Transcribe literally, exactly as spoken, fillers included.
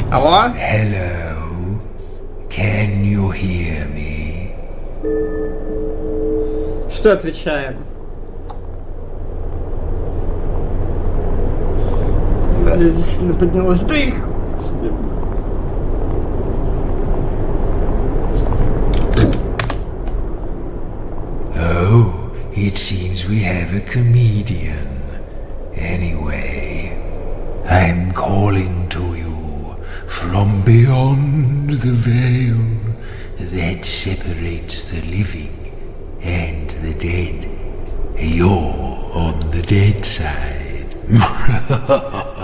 Алло? Hello. Can you hear me? Что отвечаем? Действительно поднялась. Да их... Oh, it seems we have a comedian. Anyway, I'm calling to you from beyond the veil that separates the living and the dead. You're on the dead side.